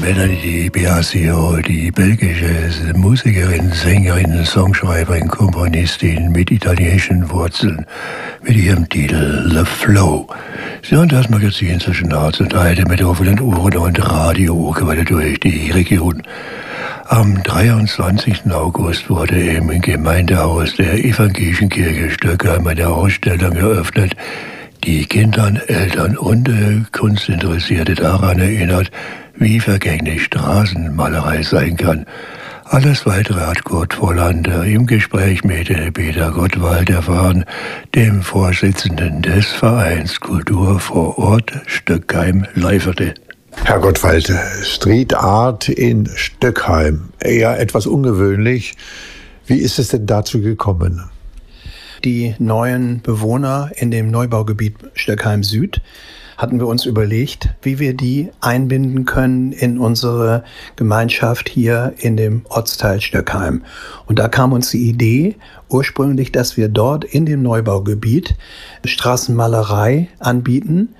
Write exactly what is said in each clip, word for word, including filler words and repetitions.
Melanie Biasio, die belgische Musikerin, Sängerin, Songschreiberin, Komponistin mit italienischen Wurzeln, mit ihrem Titel The Flow. Sie hören das Magazin zwischen Harz und Heide mit offenen Ohren und Radio quer durch die Region. Am dreiundzwanzigsten August wurde im Gemeindehaus der Evangelischen Kirche Stöckheim eine Ausstellung eröffnet, die Kindern, Eltern und äh, Kunstinteressierte daran erinnert, wie vergänglich Straßenmalerei sein kann. Alles Weitere hat Kurt Vollander im Gespräch mit Peter Gottwald erfahren, dem Vorsitzenden des Vereins Kultur vor Ort Stöckheim-Leiferte. Herr Gottwald, Street Art in Stöckheim, eher etwas ungewöhnlich. Wie ist es denn dazu gekommen? Die neuen Bewohner in dem Neubaugebiet Stöckheim Süd hatten wir uns überlegt, wie wir die einbinden können in unsere Gemeinschaft hier in dem Ortsteil Stöckheim. Und da kam uns die Idee ursprünglich, dass wir dort in dem Neubaugebiet Straßenmalerei anbieten.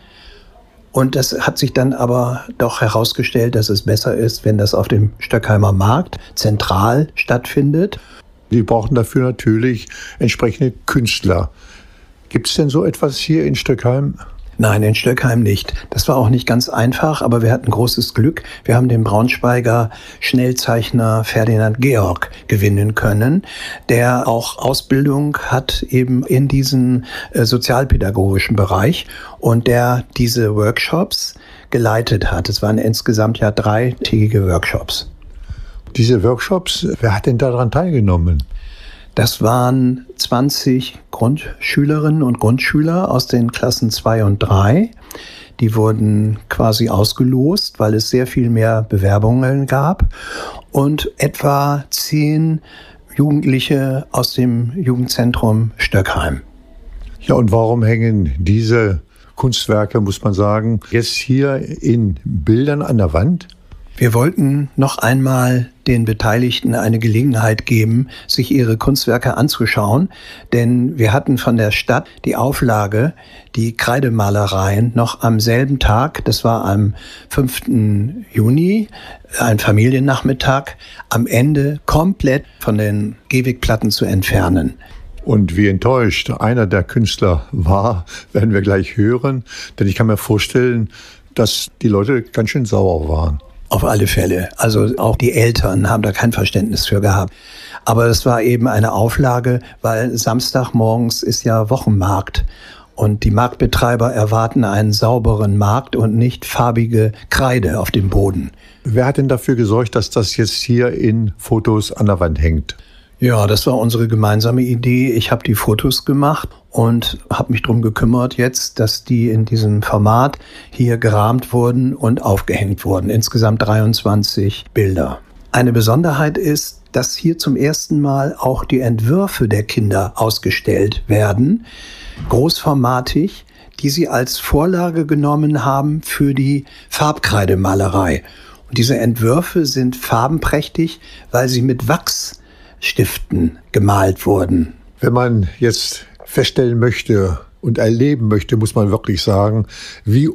Und das hat sich dann aber doch herausgestellt, dass es besser ist, wenn das auf dem Stöckheimer Markt zentral stattfindet. Die brauchen dafür natürlich entsprechende Künstler. Gibt es denn so etwas hier in Stöckheim? Nein, in Stöckheim nicht. Das war auch nicht ganz einfach, aber wir hatten großes Glück. Wir haben den Braunschweiger Schnellzeichner Ferdinand Georg gewinnen können, der auch Ausbildung hat eben in diesem äh, sozialpädagogischen Bereich und der diese Workshops geleitet hat. Es waren insgesamt ja dreitägige Workshops. Diese Workshops, wer hat denn daran teilgenommen? Das waren zwanzig Grundschülerinnen und Grundschüler aus den Klassen zwei und drei. Die wurden quasi ausgelost, weil es sehr viel mehr Bewerbungen gab. Und etwa zehn Jugendliche aus dem Jugendzentrum Stöckheim. Ja, und warum hängen diese Kunstwerke, muss man sagen, jetzt hier in Bildern an der Wand? Wir wollten noch einmal den Beteiligten eine Gelegenheit geben, sich ihre Kunstwerke anzuschauen, denn wir hatten von der Stadt die Auflage, die Kreidemalereien noch am selben Tag, das war am fünften Juni, ein Familiennachmittag, am Ende komplett von den Gehwegplatten zu entfernen. Und wie enttäuscht einer der Künstler war, werden wir gleich hören, denn ich kann mir vorstellen, dass die Leute ganz schön sauer waren. Auf alle Fälle. Also auch die Eltern haben da kein Verständnis für gehabt. Aber es war eben eine Auflage, weil Samstagmorgens ist ja Wochenmarkt. Und die Marktbetreiber erwarten einen sauberen Markt und nicht farbige Kreide auf dem Boden. Wer hat denn dafür gesorgt, dass das jetzt hier in Fotos an der Wand hängt? Ja, das war unsere gemeinsame Idee. Ich habe die Fotos gemacht und habe mich darum gekümmert jetzt, dass die in diesem Format hier gerahmt wurden und aufgehängt wurden. Insgesamt dreiundzwanzig Bilder. Eine Besonderheit ist, dass hier zum ersten Mal auch die Entwürfe der Kinder ausgestellt werden, großformatig, die sie als Vorlage genommen haben für die Farbkreidemalerei. Und diese Entwürfe sind farbenprächtig, weil sie mit Wachsstiften gemalt wurden. Wenn man jetzt feststellen möchte und erleben möchte, muss man wirklich sagen, wie